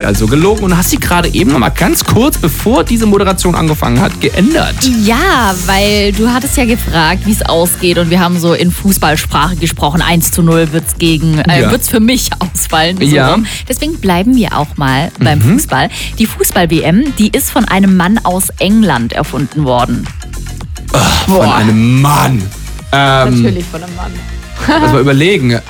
also gelogen und hast sie gerade eben noch mal ganz kurz, bevor diese Moderation angefangen hat, geändert. Ja, weil du hattest ja gefragt, wie es ausgeht und wir haben so in Fußballsprache gesprochen. 1:0 wird's für mich ausfallen. So Ja. rum. Deswegen bleiben wir auch mal beim Fußball. Die Fußball-WM, die ist von einem Mann aus England erfunden worden. Von einem Mann. Natürlich von einem Mann. Lass mal überlegen.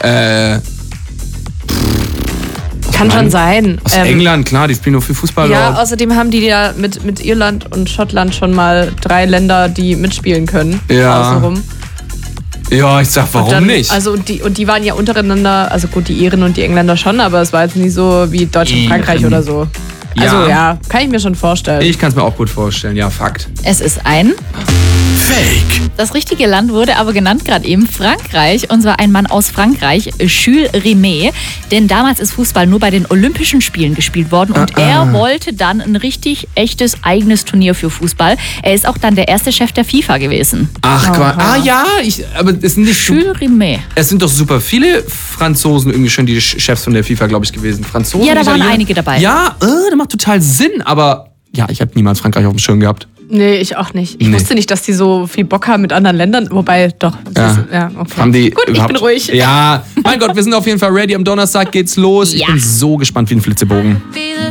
Kann schon sein. Aus England, klar, die spielen nur viel Fußball. Ja, außerdem haben die ja mit Irland und Schottland schon mal 3 Länder, die mitspielen können. Ja. Außenrum. Ja, ich sag, warum dann, nicht? Also die waren ja untereinander, also gut, die Iren und die Engländer schon, aber es war jetzt nie so wie Deutschland, Frankreich oder so. Also ja, kann ich mir schon vorstellen. Ich kann es mir auch gut vorstellen, ja, Fakt. Es ist ein Fake. Das richtige Land wurde aber genannt gerade eben Frankreich, und zwar ein Mann aus Frankreich, Jules Rimet. Denn damals ist Fußball nur bei den Olympischen Spielen gespielt worden und er wollte dann ein richtig echtes eigenes Turnier für Fußball. Er ist auch dann der erste Chef der FIFA gewesen. Ach, ja, aber es sind nicht Jules Rimet. Es sind doch super viele Franzosen irgendwie schon die Chefs von der FIFA, glaube ich, gewesen. Franzosen, Ja, da waren Italiener. einige dabei. Ja, das macht total Sinn, aber ja, ich habe niemals Frankreich auf dem Schirm gehabt. Nee, ich auch nicht. Ich wusste nicht, dass die so viel Bock haben mit anderen Ländern. Wobei, doch. Ja. Okay. Haben die Gut, ich bin ruhig. Ja, mein Gott, wir sind auf jeden Fall ready. Am Donnerstag geht's los. Ich Ja. bin so gespannt wie ein Flitzebogen.